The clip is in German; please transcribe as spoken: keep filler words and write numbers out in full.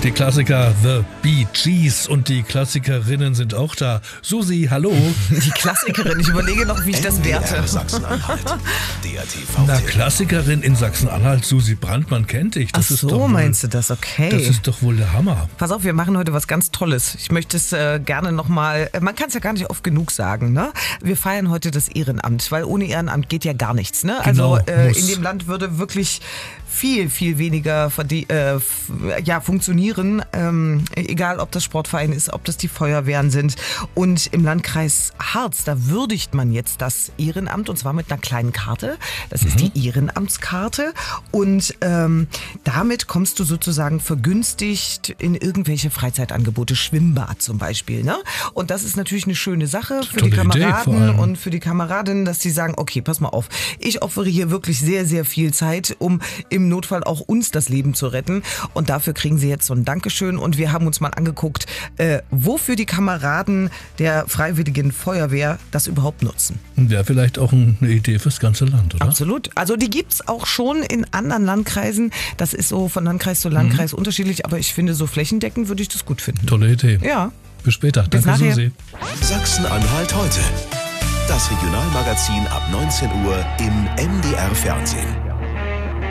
Die Klassiker The Bee Gees und die Klassikerinnen sind auch da. Susi, hallo. Die Klassikerin, ich überlege noch, wie ich das werte. Sachsen-Anhalt. D R T V. Na, Klassikerin in Sachsen-Anhalt, Susi Brandmann kennt dich. Das Ach ist so, doch wohl, meinst du das? Okay. Das ist doch wohl der Hammer. Pass auf, wir machen heute was ganz Tolles. Ich möchte es äh, gerne nochmal, man kann es ja gar nicht oft genug sagen, ne? Wir feiern heute das Ehrenamt, weil ohne Ehrenamt geht ja gar nichts, ne? Genau, also äh, muss. in dem Land würde wirklich viel, viel weniger verde- äh, f- ja, funktionieren, ähm, egal ob das Sportverein ist, ob das die Feuerwehren sind. Und im Landkreis Harz, da würdigt man jetzt das Ehrenamt und zwar mit einer kleinen Karte. Das ist die Ehrenamtskarte und ähm, damit kommst du sozusagen vergünstigt in irgendwelche Freizeitangebote, Schwimmbad zum Beispiel. Ne? Und das ist natürlich eine schöne Sache für Tolle die Idee, vor Kameraden allem. und für die Kameradinnen, dass sie sagen, okay, pass mal auf, ich opfere hier wirklich sehr, sehr viel Zeit, um im Notfall auch uns das Leben zu retten. Und dafür kriegen sie jetzt so ein Dankeschön. Und wir haben uns mal angeguckt, äh, wofür die Kameraden der Freiwilligen Feuerwehr das überhaupt nutzen. Wäre vielleicht auch eine Idee fürs ganze Land, oder? Absolut. Also die gibt's auch schon in anderen Landkreisen. Das ist so von Landkreis zu Landkreis unterschiedlich. Aber ich finde, so flächendeckend würde ich das gut finden. Tolle Idee. Ja. Bis später. Bis Danke, nachher. Susi. Sachsen-Anhalt heute. Das Regionalmagazin ab neunzehn Uhr im M D R Fernsehen.